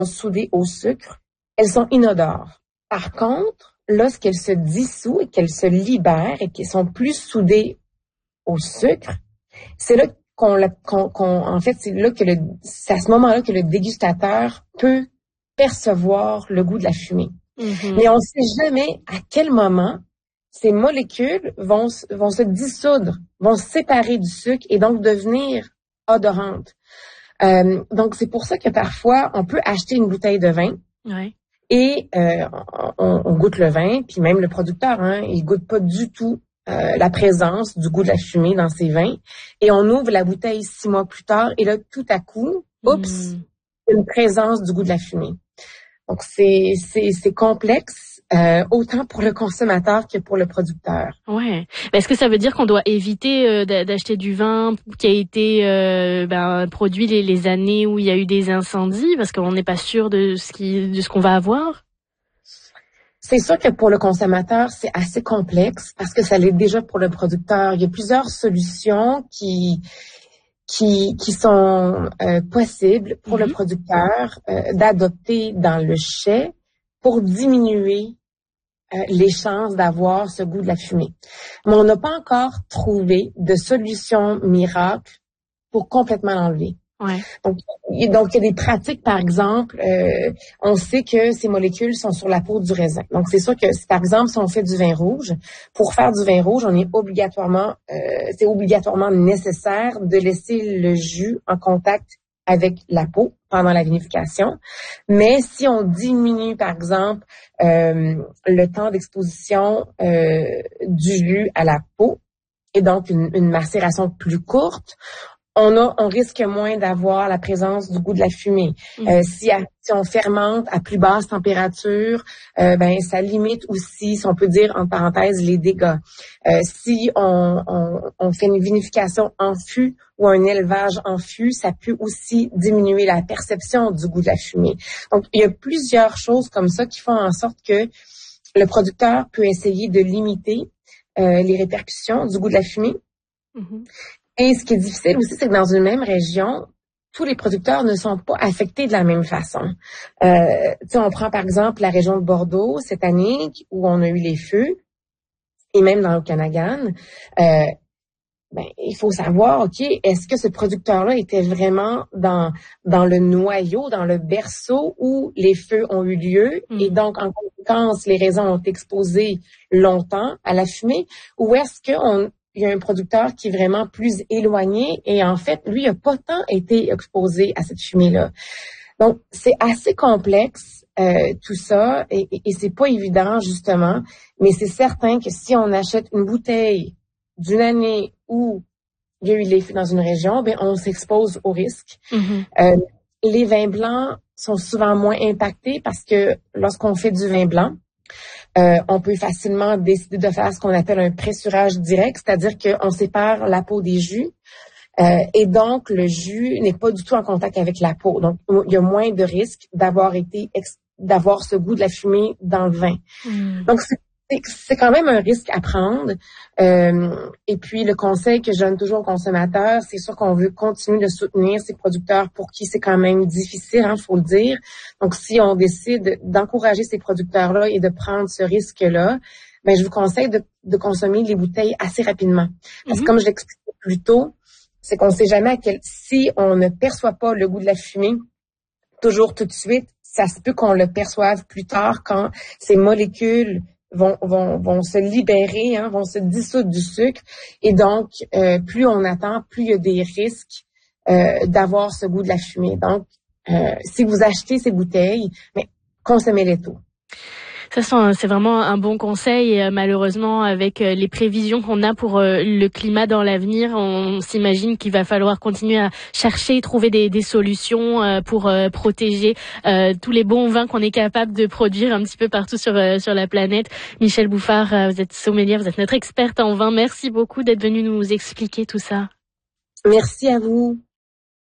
soudées au sucre, elles sont inodores. Par contre, lorsqu'elles se dissouent et qu'elles se libèrent et qu'elles sont plus soudées au sucre, c'est là en fait, c'est à ce moment-là que le dégustateur peut percevoir le goût de la fumée. Mm-hmm. Mais on ne sait jamais à quel moment ces molécules vont se dissoudre, vont se séparer du sucre et donc devenir odorantes. Donc, c'est pour ça que parfois, on peut acheter une bouteille de vin. Ouais. Et on goûte le vin, puis même le producteur, il goûte pas du tout la présence du goût de la fumée dans ses vins. Et on ouvre la bouteille 6 mois plus tard, et là, tout à coup, une présence du goût de la fumée. Donc, c'est complexe, autant pour le consommateur que pour le producteur. Ouais. Est-ce que ça veut dire qu'on doit éviter d'acheter du vin qui a été produit les années où il y a eu des incendies parce qu'on n'est pas sûr de ce qu'on va avoir? C'est sûr que pour le consommateur, c'est assez complexe parce que ça l'est déjà pour le producteur. Il y a plusieurs solutions qui sont possibles pour le producteur d'adopter dans le chai pour diminuer les chances d'avoir ce goût de la fumée. Mais on n'a pas encore trouvé de solution miracle pour complètement l'enlever. Ouais. Donc, il y a des pratiques, par exemple, on sait que ces molécules sont sur la peau du raisin. Donc, c'est sûr que, par exemple, si on fait du vin rouge, pour faire du vin rouge, c'est obligatoirement nécessaire de laisser le jus en contact avec la peau pendant la vinification. Mais si on diminue, par exemple, le temps d'exposition du jus à la peau, et donc une macération plus courte, on risque moins d'avoir la présence du goût de la fumée. Si on fermente à plus basse température, ça limite aussi, si on peut dire en parenthèse, les dégâts. Si on fait une vinification en fût ou un élevage en fût, ça peut aussi diminuer la perception du goût de la fumée. Donc, il y a plusieurs choses comme ça qui font en sorte que le producteur peut essayer de limiter les répercussions du goût de la fumée. Et ce qui est difficile aussi, c'est que dans une même région, tous les producteurs ne sont pas affectés de la même façon. On prend par exemple la région de Bordeaux cette année où on a eu les feux, et même dans l'Okanagan. Il faut savoir, est-ce que ce producteur-là était vraiment dans le noyau, dans le berceau où les feux ont eu lieu, et donc en conséquence les raisins ont exposé longtemps à la fumée, ou est-ce il y a un producteur qui est vraiment plus éloigné et en fait, lui, il n'a pas tant été exposé à cette fumée-là. Donc, c'est assez complexe tout ça et c'est pas évident justement, mais c'est certain que si on achète une bouteille d'une année où il y a eu les feux dans une région, on s'expose au risque. Les vins blancs sont souvent moins impactés parce que lorsqu'on fait du vin blanc, on peut facilement décider de faire ce qu'on appelle un pressurage direct, c'est-à-dire qu'on sépare la peau des jus et donc le jus n'est pas du tout en contact avec la peau. Donc, il y a moins de risques d'avoir ce goût de la fumée dans le vin. Donc, c'est quand même un risque à prendre. Et puis, le conseil que je donne toujours aux consommateurs, c'est sûr qu'on veut continuer de soutenir ces producteurs pour qui c'est quand même difficile, faut le dire. Donc, si on décide d'encourager ces producteurs-là et de prendre ce risque-là, je vous conseille de consommer les bouteilles assez rapidement. Parce que comme je l'expliquais plus tôt, c'est qu'on ne sait jamais si on ne perçoit pas le goût de la fumée toujours tout de suite, ça se peut qu'on le perçoive plus tard quand ces molécules vont se libérer, vont se dissoudre du sucre. Et donc, plus on attend, plus il y a des risques d'avoir ce goût de la fumée. Donc, si vous achetez ces bouteilles, consommez-les tôt. Ça, c'est vraiment un bon conseil. Et malheureusement, avec les prévisions qu'on a pour le climat dans l'avenir, on s'imagine qu'il va falloir continuer à chercher et trouver des solutions pour protéger tous les bons vins qu'on est capable de produire un petit peu partout sur la planète. Michèle Bouffard, vous êtes sommelière, vous êtes notre experte en vin. Merci beaucoup d'être venue nous expliquer tout ça. Merci à vous.